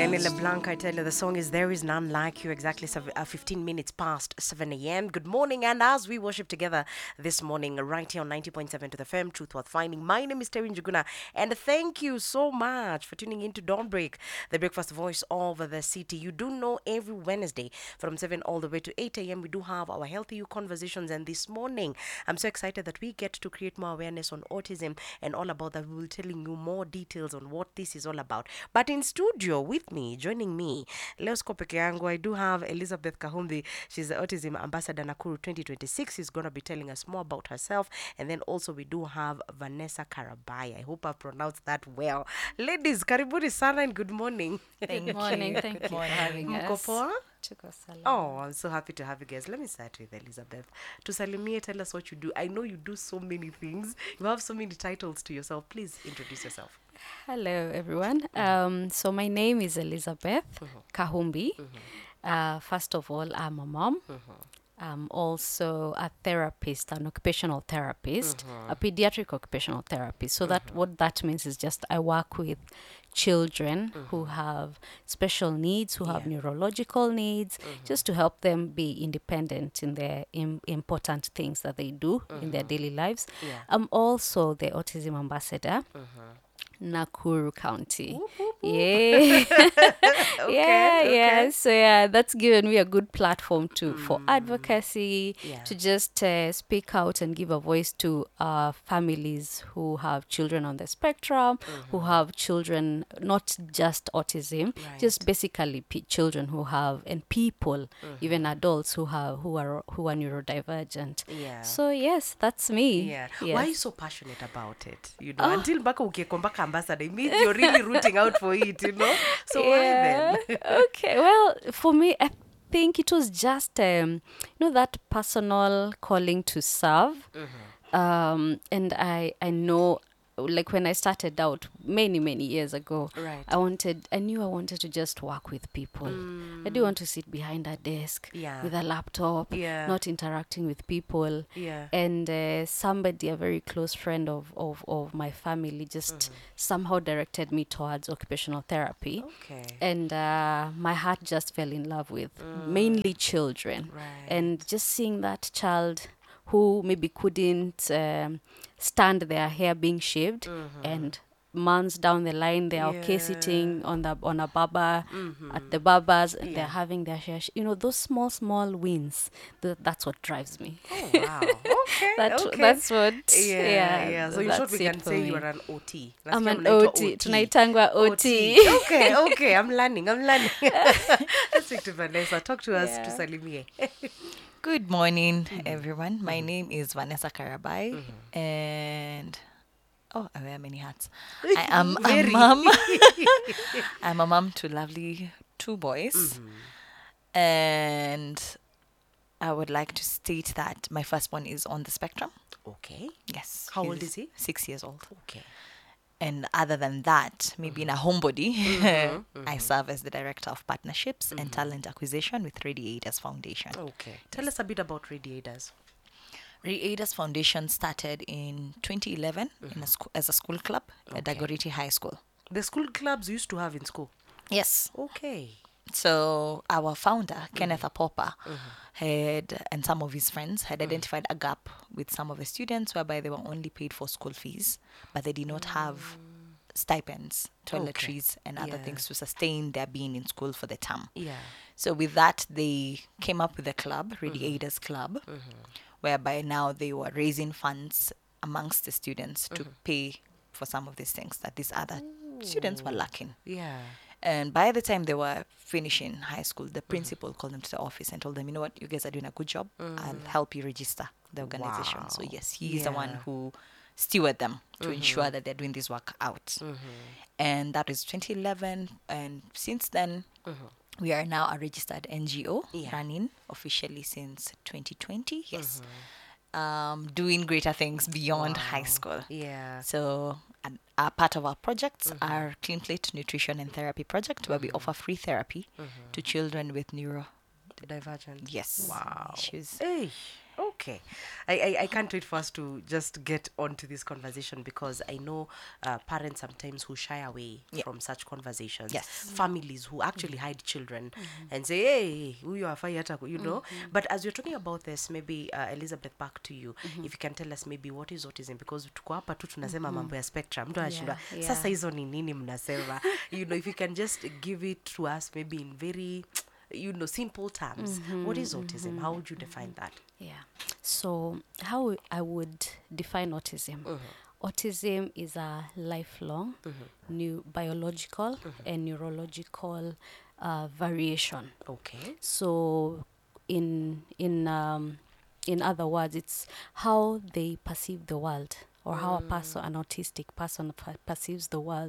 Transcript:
Lenny LeBlanc, I tell you, the song is There Is None Like You, exactly 15 minutes past 7 a.m. Good morning, and as we worship together this morning, right here on 90.7 to the FM, Truth Worth Finding. My name is Terry Njuguna, and thank you so much for tuning in to Dawnbreak, the breakfast voice of the city. You do know every Wednesday from 7 all the way to 8 a.m. we do have our Healthy You conversations, and this morning, I'm so excited that we get to create more awareness on autism and all about that. We will be telling you more details on what this is all about. But in studio with me, joining me, leo siko peke yangu, I do have Elizabeth Kahumbi. She's the Autism Ambassador Nakuru 2026. She's going to be telling us more about herself. And then also we do have Vanessa Karabai. I hope I pronounced that well. Ladies, karibuni sana and good morning. Good morning. Thank you for having Mko us. poa? Tuko salama. Oh, I'm so happy to have you guys. Let me start with Elizabeth. Tusalimie, tell us what you do. I know you do so many things. You have so many titles to yourself. Please introduce yourself. Hello, everyone. So my name is Elizabeth Kahumbi. First of all, I'm a mom. I'm also a therapist, an occupational therapist, a pediatric occupational therapist. So that what that means is just I work with children who have special needs, who have neurological needs, just to help them be independent in their important things that they do in their daily lives. Yeah. I'm also the Autism Ambassador. Nakuru County. Yeah. Yeah. So that's given me a good platform for advocacy, to just speak out and give a voice to families who have children on the spectrum, who have children, not just autism, just basically children who have, and people, even adults who are neurodivergent. Yeah. So yes, that's me. Yeah. Yes. Why are you so passionate about it? You know, until mpaka ukieko mpaka ambassador, it means you're really rooting out for it, you know? So why then? Okay, well, for me, I think it was just, that personal calling to serve. And I know, like when I started out many years ago, Right. I knew I wanted to just work with people. I didn't want to sit behind a desk with a laptop, not interacting with people. Yeah. And somebody, a very close friend of my family, just somehow directed me towards occupational therapy. Okay. And my heart just fell in love with mainly children. Right. And just seeing that child who maybe couldn't stand their hair being shaved, and months down the line they are okay sitting on a baba at the barbers, and they're having their hair those small wins, that's what drives me. Oh, wow. Okay. That's what Yeah. So in short, that's we can it for say me. you are an OT. I'm Nasikia an mnaitwa OT. Tunaitangwa OT. Okay. I'm learning. Let's speak to Vanessa. Talk to us, to Salimie. Good morning, everyone. My name is Vanessa Karabai, and I wear many hats. I am a mom. I'm a mom to lovely 2 boys, and I would like to state that my firstborn is on the spectrum. Okay. Yes. How old he's is he? 6 years old. Okay. And other than that, maybe in a homebody, I serve as the Director of Partnerships and Talent Acquisition with Radiators Foundation. Okay. Tell us a bit about Radiators. Radiators Foundation started in 2011 as a school club at Dagoretti High School. The school clubs you used to have in school. Yes. Okay. So our founder, Kenneth Apopa, and some of his friends had identified a gap with some of the students whereby they were only paid for school fees, but they did not have stipends, toiletries, and other things to sustain their being in school for the term. Yeah. So with that, they came up with a club, Radiators Club, whereby now they were raising funds amongst the students to pay for some of these things that these other students were lacking. Yeah. And by the time they were finishing high school, the principal called them to the office and told them, you know what, you guys are doing a good job. I'll help you register the organization. Wow. So yes, he is the one who steward them to ensure that they're doing this work out. And that is 2011. And since then, we are now a registered NGO running officially since 2020. Yes. Doing greater things beyond high school. Yeah. So a part of our projects are Clean Plate Nutrition and Therapy Project, where we offer free therapy to children with Divergent. Yes. Wow. issues. Hey. Okay. I can't wait for us to just get onto this conversation because I know parents sometimes who shy away from such conversations. Yes. Families who actually hide children and say, hey, who you are you know. But as you're talking about this, maybe Elizabeth, back to you. If you can tell us maybe what is autism, because tuko hapa tu tunasema mambo ya spectrum. Mtu anashindwa, Yeah. sasa hizo ni nini mnasema? You know, if you can just give it to us maybe in very simple terms. What is autism? How would you define that? Yeah. So, how I would define autism? Autism is a lifelong new biological and neurological variation. Okay. So, in other words, it's how they perceive the world, or how an autistic person perceives the world.